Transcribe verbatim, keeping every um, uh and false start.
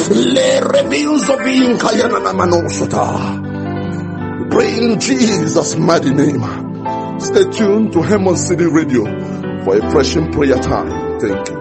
Le reveals of in Kayana Manosota. Pray in Jesus' mighty name. Stay tuned to Hemon City Radio for a fresh prayer time. Thank you.